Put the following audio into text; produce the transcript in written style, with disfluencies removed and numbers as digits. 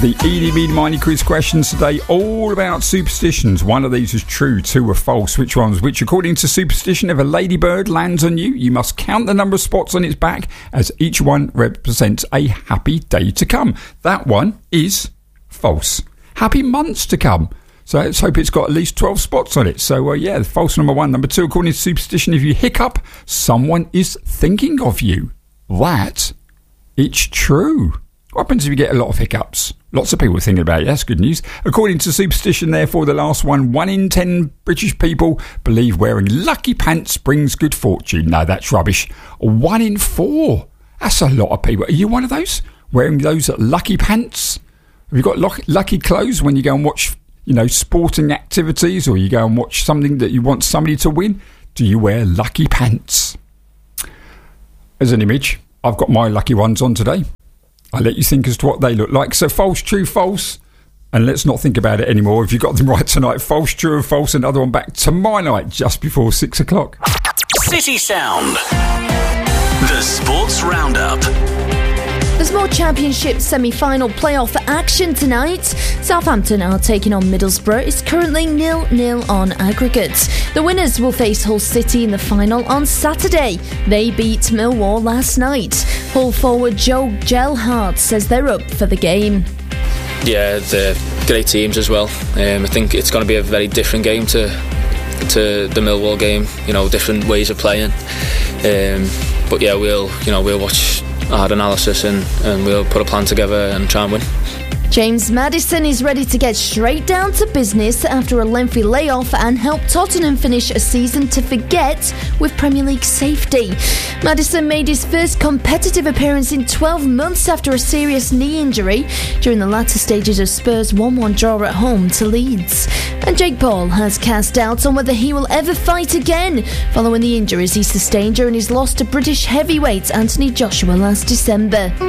The Eeny, Meeny, Miny quiz questions today, all about superstitions. One of these is true, two are false. Which ones? Which, according to superstition, if a ladybird lands on you, you must count the number of spots on its back, as each one represents a happy day to come. That one is false. Happy months to come. So let's hope it's got at least 12 spots on it. So, false number one. Number two, according to superstition, if you hiccup, someone is thinking of you. That, it's true. What happens if you get a lot of hiccups? Lots of people thinking about it. That's good news. According to superstition, therefore, the last one, 1 in 10 British people believe wearing lucky pants brings good fortune. No, that's rubbish. 1 in 4. That's a lot of people. Are you one of those? Wearing those lucky pants? Have you got lucky clothes when you go and watch, sporting activities, or you go and watch something that you want somebody to win? Do you wear lucky pants? As an image, I've got my lucky ones on today. I'll let you think as to what they look like. So false, true, false. And let's not think about it anymore. If you got them right tonight, false, true and false. Another one back tomorrow night, just before 6 o'clock. City Sound. The Sports Roundup. There's more Championship semi-final playoff action tonight. Southampton are taking on Middlesbrough. It's currently 0-0 on aggregate. The winners will face Hull City in the final on Saturday. They beat Millwall last night. Hull forward Joe Gelhardt says they're up for the game. Yeah, they're great teams as well. I think it's going to be a very different game to the Millwall game. Different ways of playing. But yeah, we'll watch hard analysis and we'll put a plan together and try and win. James Maddison is ready to get straight down to business after a lengthy layoff and help Tottenham finish a season to forget with Premier League safety. Maddison made his first competitive appearance in 12 months after a serious knee injury during the latter stages of Spurs' 1-1 draw at home to Leeds. And Jake Paul has cast doubts on whether he will ever fight again following the injuries he sustained during his loss to British heavyweight Anthony Joshua last December.